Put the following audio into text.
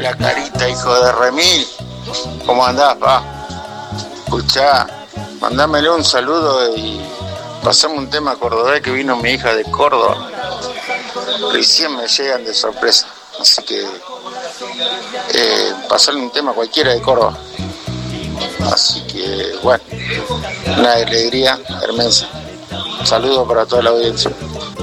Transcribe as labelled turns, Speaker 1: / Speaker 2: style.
Speaker 1: la carita, hijo de remil. ¿Cómo andás, pa? Escuchá, mandámele un saludo y pasame un tema cordobés que vino mi hija de Córdoba. Recién me llegan de sorpresa. Así que pasarle un tema cualquiera de Córdoba. Así que bueno, una alegría hermosa. Saludos para toda la audiencia.